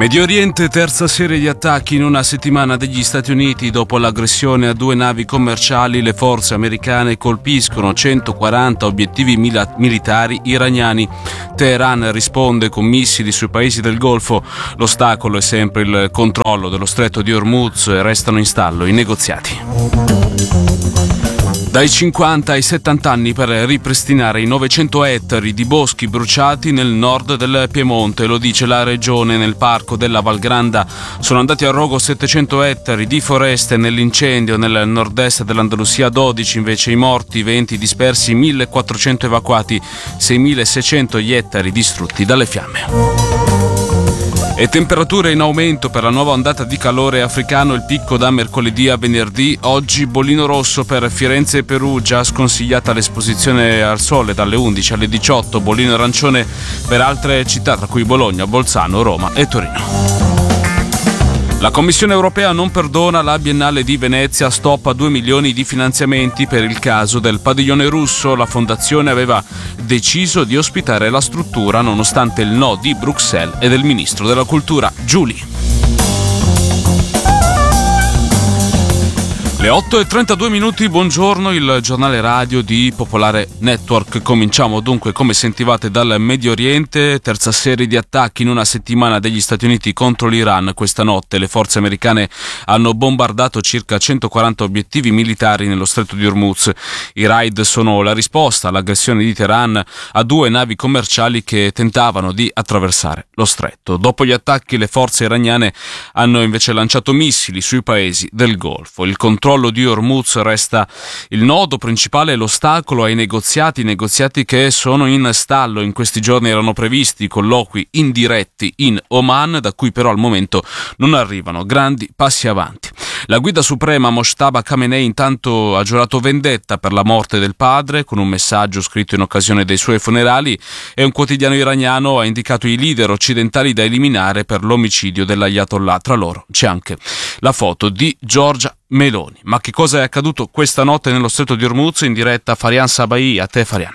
Medio Oriente, terza serie di attacchi in una settimana degli Stati Uniti. Dopo l'aggressione a 2 navi commerciali, le forze americane colpiscono 140 obiettivi militari iraniani. Teheran risponde con missili sui paesi del Golfo. L'ostacolo è sempre il controllo dello stretto di Hormuz e restano in stallo i negoziati. Dai 50 ai 70 anni per ripristinare i 900 ettari di boschi bruciati nel nord del Piemonte, lo dice la regione. Nel parco della Valgranda sono andati a rogo 700 ettari di foreste nell'incendio. Nel nord-est dell'Andalusia 12 invece i morti, 20 dispersi, 1400 evacuati, 6600 gli ettari distrutti dalle fiamme. E temperature in aumento per la nuova ondata di calore africano, il picco da mercoledì a venerdì. Oggi bollino rosso per Firenze e Perugia, sconsigliata l'esposizione al sole dalle 11 alle 18, bollino arancione per altre città tra cui Bologna, Bolzano, Roma e Torino. La Commissione europea non perdona la Biennale di Venezia, stop a 2 milioni di finanziamenti per il caso del padiglione russo. La fondazione aveva deciso di ospitare la struttura nonostante il no di Bruxelles e del ministro della cultura Giuli. Le 8:32, buongiorno, il giornale radio di Popolare Network. Cominciamo dunque, come sentivate, dal Medio Oriente, terza serie di attacchi in una settimana degli Stati Uniti contro l'Iran. Questa notte le forze americane hanno bombardato circa 140 obiettivi militari nello stretto di Hormuz. I raid sono la risposta all'aggressione di Teheran a 2 navi commerciali che tentavano di attraversare lo stretto. Dopo gli attacchi le forze iraniane hanno invece lanciato missili sui paesi del Golfo. Il controllo di Hormuz resta il nodo principale e l'ostacolo ai negoziati che sono in stallo. In questi giorni erano previsti colloqui indiretti in Oman, da cui però al momento non arrivano grandi passi avanti. La guida suprema Mojtaba Khamenei intanto ha giurato vendetta per la morte del padre con un messaggio scritto in occasione dei suoi funerali, e un quotidiano iraniano ha indicato i leader occidentali da eliminare per l'omicidio dell'Ayatollah. Tra loro c'è anche la foto di Giorgia Meloni. Ma che cosa è accaduto questa notte nello stretto di Hormuz? In diretta Farian Sabai. A te, Farian.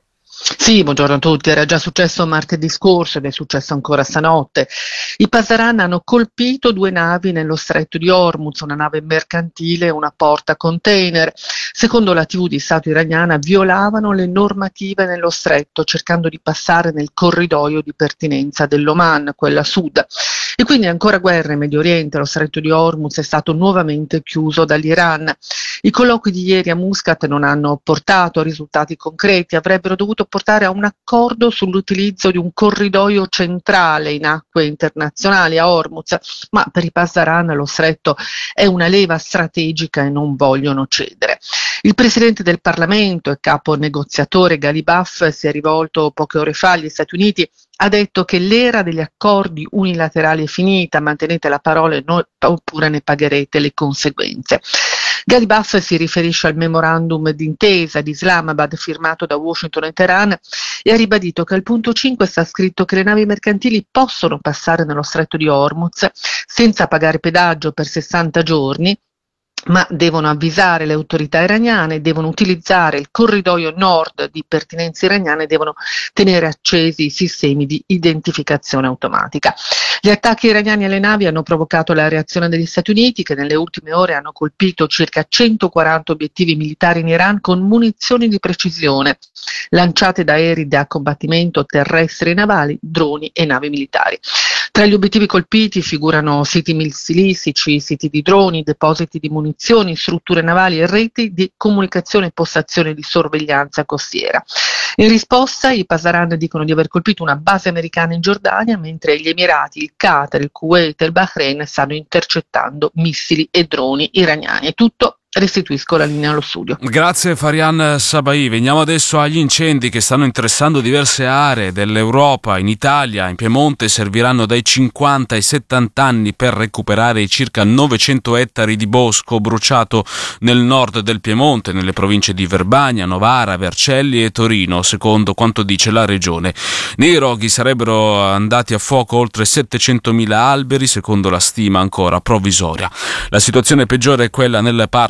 Sì, buongiorno a tutti. Era già successo martedì scorso ed è successo ancora stanotte. I Pasdaran hanno colpito 2 navi nello stretto di Hormuz, una nave mercantile e una porta container. Secondo la TV di Stato iraniana violavano le normative nello stretto, cercando di passare nel corridoio di pertinenza dell'Oman, quella sud. E quindi ancora guerra in Medio Oriente. Lo stretto di Hormuz è stato nuovamente chiuso dall'Iran. I colloqui di ieri a Muscat non hanno portato a risultati concreti, avrebbero dovuto portare a un accordo sull'utilizzo di un corridoio centrale in acque internazionali a Hormuz, ma per i Pasdaran lo stretto è una leva strategica e non vogliono cedere. Il presidente del Parlamento e capo negoziatore Ghalibaf si è rivolto poche ore fa agli Stati Uniti. Ha detto che l'era degli accordi unilaterali è finita, mantenete la parola oppure ne pagherete le conseguenze. Ghalibaf si riferisce al memorandum d'intesa di Islamabad firmato da Washington e Teheran e ha ribadito che al punto 5 sta scritto che le navi mercantili possono passare nello stretto di Hormuz senza pagare pedaggio per 60 giorni, ma devono avvisare le autorità iraniane, devono utilizzare il corridoio nord di pertinenza iraniana e devono tenere accesi i sistemi di identificazione automatica. Gli attacchi iraniani alle navi hanno provocato la reazione degli Stati Uniti, che nelle ultime ore hanno colpito circa 140 obiettivi militari in Iran con munizioni di precisione lanciate da aerei da combattimento terrestri e navali, droni e navi militari. Tra gli obiettivi colpiti figurano siti missilistici, siti di droni, depositi di munizioni, strutture navali e reti di comunicazione e postazioni di sorveglianza costiera. In risposta i Pasdaran dicono di aver colpito una base americana in Giordania, mentre gli Emirati, il Qatar, il Kuwait e il Bahrain stanno intercettando missili e droni iraniani. È tutto. Restituisco la linea allo studio. Grazie Farian Sabai. Veniamo adesso agli incendi che stanno interessando diverse aree dell'Europa. In Italia, in Piemonte, serviranno dai 50 ai 70 anni per recuperare i circa 900 ettari di bosco bruciato nel nord del Piemonte, nelle province di Verbania, Novara, Vercelli e Torino, secondo quanto dice la regione. Nei roghi sarebbero andati a fuoco oltre 700.000 alberi, secondo la stima ancora provvisoria. La situazione peggiore è quella nel parco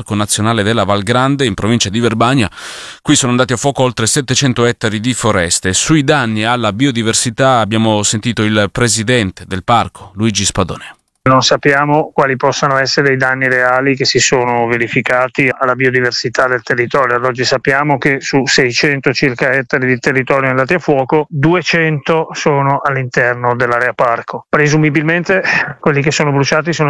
Parco Nazionale della Val Grande, in provincia di Verbania. Qui sono andati a fuoco oltre 700 ettari di foreste. Sui danni alla biodiversità abbiamo sentito il presidente del parco, Luigi Spadone. Non sappiamo quali possano essere i danni reali che si sono verificati alla biodiversità del territorio. Ad oggi sappiamo che su 600 circa ettari di territorio andati a fuoco, 200 sono all'interno dell'area parco. Presumibilmente quelli che sono bruciati sono